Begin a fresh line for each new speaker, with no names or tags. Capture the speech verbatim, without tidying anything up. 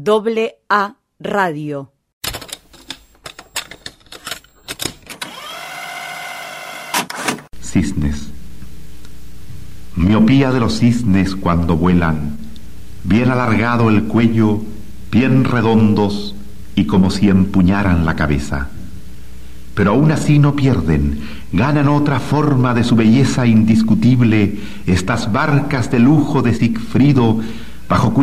Doble A Radio.
Cisnes. Miopía de los cisnes cuando vuelan, bien alargado el cuello, bien redondos y como si empuñaran la cabeza. Pero aún así no pierden, ganan otra forma de su belleza indiscutible estas barcas de lujo de Sigfrido, bajo cuya